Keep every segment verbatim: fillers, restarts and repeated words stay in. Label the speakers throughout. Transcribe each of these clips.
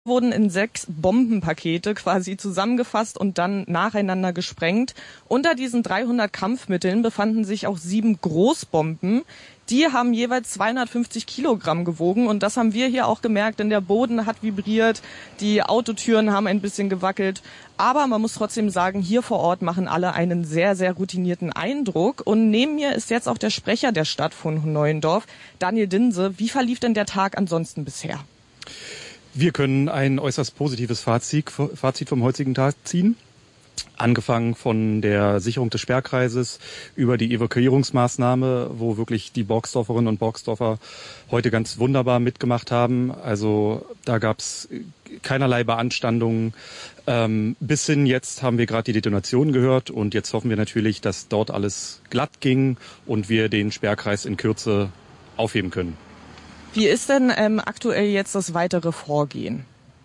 Speaker 1: wurden in sechs Bombenpakete quasi zusammengefasst und dann nacheinander gesprengt. Unter diesen dreihundert Kampfmitteln befanden sich auch sieben Großbomben. Die haben jeweils zweihundertfünfzig Kilogramm gewogen und das haben wir hier auch gemerkt, denn der Boden hat vibriert, die Autotüren haben ein bisschen gewackelt. Aber man muss trotzdem sagen, hier vor Ort machen alle einen sehr, sehr routinierten Eindruck. Und neben mir ist jetzt auch der Sprecher der Stadt von Neuendorf, Daniel Dinse. Wie verlief denn der Tag ansonsten bisher?
Speaker 2: Wir können ein äußerst positives Fazit, Fazit vom heutigen Tag ziehen. Angefangen von der Sicherung des Sperrkreises über die Evakuierungsmaßnahme, wo wirklich die Borgsdorferinnen und Borgsdorfer heute ganz wunderbar mitgemacht haben. Also da gab es keinerlei Beanstandungen. Ähm, bis hin jetzt haben wir gerade die Detonation gehört und jetzt hoffen wir natürlich, dass dort alles glatt ging und wir den Sperrkreis in Kürze aufheben können.
Speaker 1: Wie ist denn ähm, aktuell jetzt das weitere Vorgehen?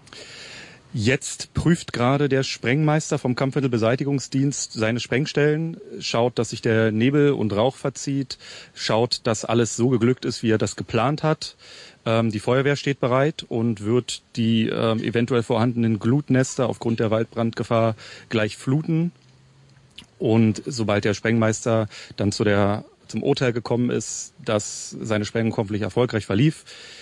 Speaker 2: Jetzt prüft gerade der Sprengmeister vom Kampfmittelbeseitigungsdienst seine Sprengstellen, schaut, dass sich der Nebel und Rauch verzieht, schaut, dass alles so geglückt ist, wie er das geplant hat. Ähm, die Feuerwehr steht bereit und wird die ähm, eventuell vorhandenen Glutnester aufgrund der Waldbrandgefahr gleich fluten. Und sobald der Sprengmeister dann zu der zum Urteil gekommen ist, dass seine Sprengung hoffentlich erfolgreich verlief,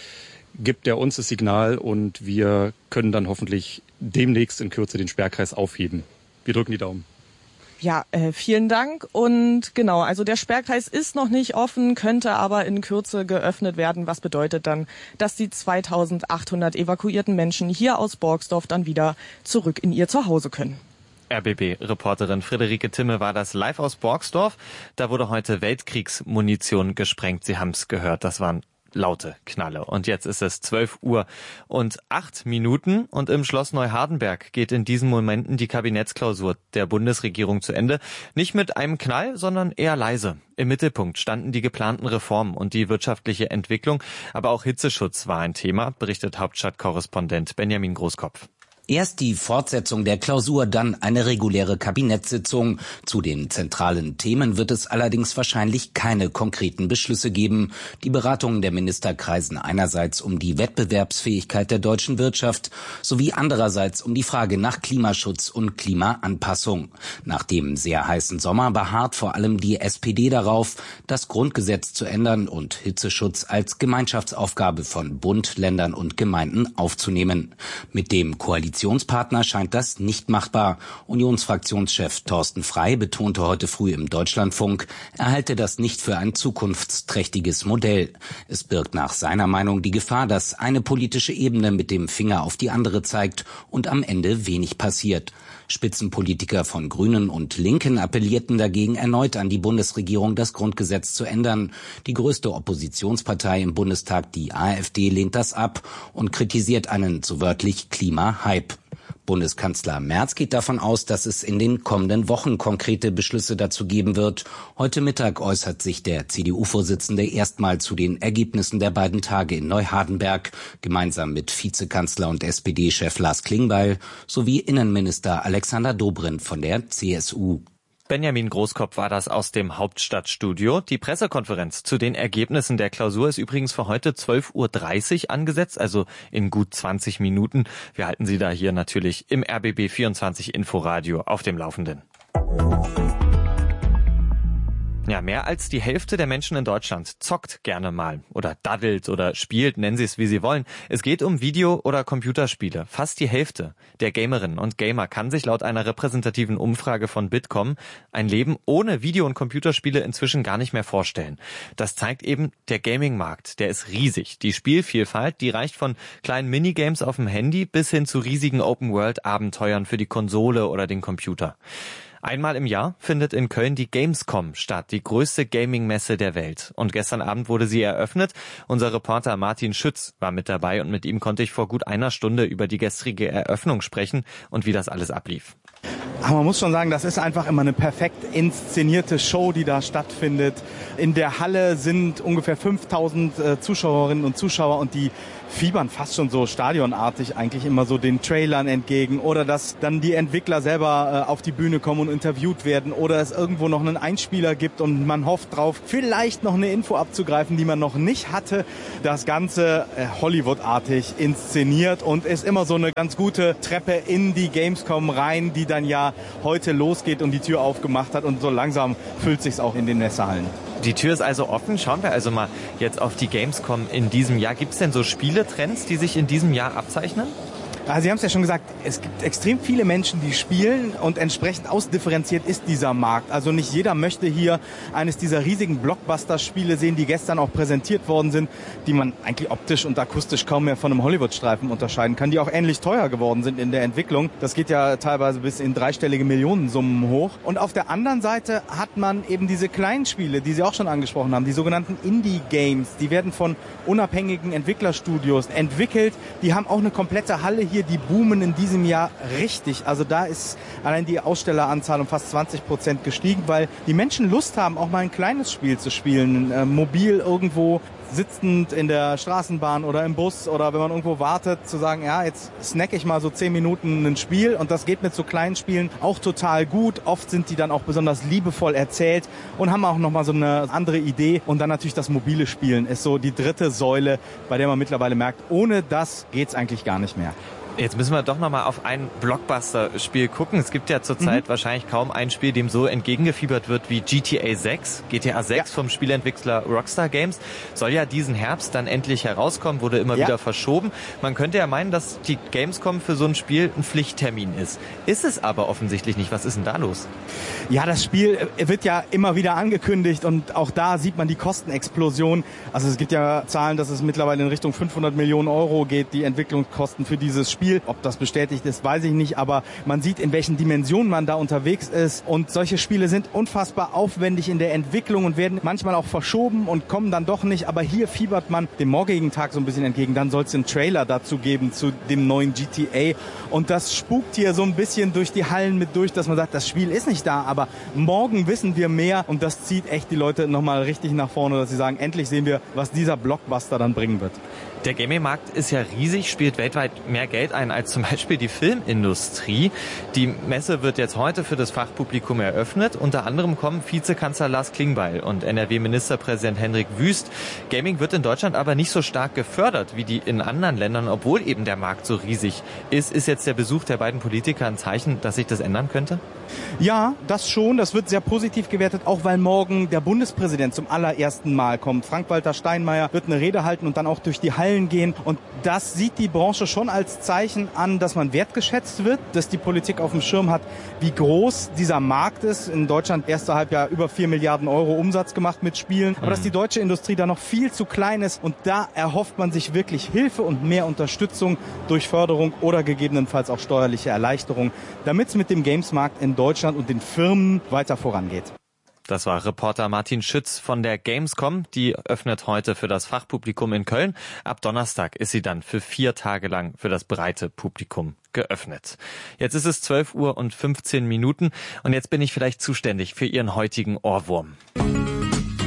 Speaker 2: gibt er uns das Signal und wir können dann hoffentlich demnächst in Kürze den Sperrkreis aufheben. Wir drücken die Daumen.
Speaker 1: Ja, äh, vielen Dank. Und genau, also der Sperrkreis ist noch nicht offen, könnte aber in Kürze geöffnet werden. Was bedeutet dann, dass die zweitausendachthundert evakuierten Menschen hier aus Borgsdorf dann wieder zurück in ihr Zuhause können.
Speaker 3: R B B-Reporterin Friederike Timme war das live aus Borgsdorf. Da wurde heute Weltkriegsmunition gesprengt. Sie haben es gehört, das waren laute Knalle. Und jetzt ist es zwölf Uhr und acht Minuten und im Schloss Neuhardenberg geht in diesen Momenten die Kabinettsklausur der Bundesregierung zu Ende. Nicht mit einem Knall, sondern eher leise. Im Mittelpunkt standen die geplanten Reformen und die wirtschaftliche Entwicklung. Aber auch Hitzeschutz war ein Thema, berichtet Hauptstadtkorrespondent Benjamin Großkopf.
Speaker 4: Erst die Fortsetzung der Klausur, dann eine reguläre Kabinettssitzung. Zu den zentralen Themen wird es allerdings wahrscheinlich keine konkreten Beschlüsse geben. Die Beratungen der Minister kreisen einerseits um die Wettbewerbsfähigkeit der deutschen Wirtschaft sowie andererseits um die Frage nach Klimaschutz und Klimaanpassung. Nach dem sehr heißen Sommer beharrt vor allem die S P D darauf, das Grundgesetz zu ändern und Hitzeschutz als Gemeinschaftsaufgabe von Bund, Ländern und Gemeinden aufzunehmen. Mit dem Koalitionspartner scheint das nicht machbar. Unionsfraktionschef Thorsten Frey betonte heute früh im Deutschlandfunk, er halte das nicht für ein zukunftsträchtiges Modell. Es birgt nach seiner Meinung die Gefahr, dass eine politische Ebene mit dem Finger auf die andere zeigt und am Ende wenig passiert. Spitzenpolitiker von Grünen und Linken appellierten dagegen erneut an die Bundesregierung, das Grundgesetz zu ändern. Die größte Oppositionspartei im Bundestag, die AfD, lehnt das ab und kritisiert einen so wörtlich Klima-Hype. Bundeskanzler Merz geht davon aus, dass es in den kommenden Wochen konkrete Beschlüsse dazu geben wird. Heute Mittag äußert sich der C D U-Vorsitzende erstmal zu den Ergebnissen der beiden Tage in Neuhardenberg, gemeinsam mit Vizekanzler und S P D-Chef Lars Klingbeil sowie Innenminister Alexander Dobrindt von der C S U.
Speaker 3: Benjamin Großkopf war das aus dem Hauptstadtstudio. Die Pressekonferenz zu den Ergebnissen der Klausur ist übrigens für heute zwölf Uhr dreißig angesetzt, also in gut zwanzig Minuten. Wir halten Sie da hier natürlich im R B B vierundzwanzig Inforadio auf dem Laufenden. Ja, mehr als die Hälfte der Menschen in Deutschland zockt gerne mal oder daddelt oder spielt, nennen Sie es wie Sie wollen. Es geht um Video- oder Computerspiele. Fast die Hälfte der Gamerinnen und Gamer kann sich laut einer repräsentativen Umfrage von Bitkom ein Leben ohne Video- und Computerspiele inzwischen gar nicht mehr vorstellen. Das zeigt eben, der Gaming-Markt, der ist riesig. Die Spielvielfalt, die reicht von kleinen Minigames auf dem Handy bis hin zu riesigen Open-World-Abenteuern für die Konsole oder den Computer. Einmal im Jahr findet in Köln die Gamescom statt, die größte Gaming-Messe der Welt. Und gestern Abend wurde sie eröffnet. Unser Reporter Martin Schütz war mit dabei und mit ihm konnte ich vor gut einer Stunde über die gestrige Eröffnung sprechen und wie das alles ablief.
Speaker 5: Aber man muss schon sagen, das ist einfach immer eine perfekt inszenierte Show, die da stattfindet. In der Halle sind ungefähr fünftausend äh, Zuschauerinnen und Zuschauer und die fiebern fast schon so stadionartig eigentlich immer so den Trailern entgegen oder dass dann die Entwickler selber äh, auf die Bühne kommen und interviewt werden oder es irgendwo noch einen Einspieler gibt und man hofft drauf, vielleicht noch eine Info abzugreifen, die man noch nicht hatte. Das Ganze äh, Hollywood-artig inszeniert und ist immer so eine ganz gute Treppe in die Gamescom rein, die dann ja heute losgeht und die Tür aufgemacht hat und so langsam füllt sich's auch in den Messehallen.
Speaker 3: Die Tür ist also offen. Schauen wir also mal jetzt auf die Gamescom in diesem Jahr. Gibt es denn so Spieletrends, die sich in diesem Jahr abzeichnen?
Speaker 5: Also Sie haben es ja schon gesagt, es gibt extrem viele Menschen, die spielen und entsprechend ausdifferenziert ist dieser Markt. Also nicht jeder möchte hier eines dieser riesigen Blockbuster-Spiele sehen, die gestern auch präsentiert worden sind, die man eigentlich optisch und akustisch kaum mehr von einem Hollywood-Streifen unterscheiden kann, die auch ähnlich teuer geworden sind in der Entwicklung. Das geht ja teilweise bis in dreistellige Millionensummen hoch. Und auf der anderen Seite hat man eben diese kleinen Spiele, die Sie auch schon angesprochen haben, die sogenannten Indie-Games. Die werden von unabhängigen Entwicklerstudios entwickelt. Die haben auch eine komplette Halle hier. Hier, die boomen in diesem Jahr richtig. Also da ist allein die Ausstelleranzahl um fast zwanzig Prozent gestiegen, weil die Menschen Lust haben, auch mal ein kleines Spiel zu spielen, äh, mobil irgendwo sitzend in der Straßenbahn oder im Bus oder wenn man irgendwo wartet, zu sagen, ja, jetzt snack ich mal so zehn Minuten ein Spiel und das geht mit so kleinen Spielen auch total gut. Oft sind die dann auch besonders liebevoll erzählt und haben auch nochmal so eine andere Idee. Und dann natürlich das mobile Spielen ist so die dritte Säule, bei der man mittlerweile merkt, ohne das geht's eigentlich gar nicht mehr.
Speaker 3: Jetzt müssen wir doch nochmal auf ein Blockbuster-Spiel gucken. Es gibt ja zurzeit mhm. wahrscheinlich kaum ein Spiel, dem so entgegengefiebert wird wie G T A sechs. G T A sechs ja. vom Spieleentwickler Rockstar Games soll ja diesen Herbst dann endlich herauskommen, wurde immer ja. wieder verschoben. Man könnte ja meinen, dass die Gamescom für so ein Spiel ein Pflichttermin ist. Ist es aber offensichtlich nicht. Was ist denn da los?
Speaker 5: Ja, das Spiel wird ja immer wieder angekündigt und auch da sieht man die Kostenexplosion. Also es gibt ja Zahlen, dass es mittlerweile in Richtung fünfhundert Millionen Euro geht, die Entwicklungskosten für dieses Spiel. Ob das bestätigt ist, weiß ich nicht, aber man sieht, in welchen Dimensionen man da unterwegs ist und solche Spiele sind unfassbar aufwendig in der Entwicklung und werden manchmal auch verschoben und kommen dann doch nicht, aber hier fiebert man dem morgigen Tag so ein bisschen entgegen. Dann soll es einen Trailer dazu geben zu dem neuen G T A und das spukt hier so ein bisschen durch die Hallen mit durch, dass man sagt, das Spiel ist nicht da, aber morgen wissen wir mehr und das zieht echt die Leute nochmal richtig nach vorne, dass sie sagen, endlich sehen wir, was dieser Blockbuster dann bringen wird.
Speaker 3: Der Gaming-Markt ist ja riesig, spielt weltweit mehr Geld ein als zum Beispiel die Filmindustrie. Die Messe wird jetzt heute für das Fachpublikum eröffnet. Unter anderem kommen Vizekanzler Lars Klingbeil und N R W-Ministerpräsident Hendrik Wüst. Gaming wird in Deutschland aber nicht so stark gefördert wie die in anderen Ländern, obwohl eben der Markt so riesig ist. Ist jetzt der Besuch der beiden Politiker ein Zeichen, dass sich das ändern könnte?
Speaker 5: Ja, das schon. Das wird sehr positiv gewertet, auch weil morgen der Bundespräsident zum allerersten Mal kommt. Frank-Walter Steinmeier wird eine Rede halten und dann auch durch die Hallen gehen. Und das sieht die Branche schon als Zeichen an, dass man wertgeschätzt wird, dass die Politik auf dem Schirm hat, wie groß dieser Markt ist. In Deutschland erste Halbjahr über vier Milliarden Euro Umsatz gemacht mit Spielen. Aber dass die deutsche Industrie da noch viel zu klein ist. Und da erhofft man sich wirklich Hilfe und mehr Unterstützung durch Förderung oder gegebenenfalls auch steuerliche Erleichterung, damit es mit dem Gamesmarkt in Deutschland und den Firmen weiter vorangeht.
Speaker 3: Das war Reporter Martin Schütz von der Gamescom. Die öffnet heute für das Fachpublikum in Köln. Ab Donnerstag ist sie dann für vier Tage lang für das breite Publikum geöffnet. Jetzt ist es zwölf Uhr und fünfzehn Minuten und jetzt bin ich vielleicht zuständig für Ihren heutigen Ohrwurm.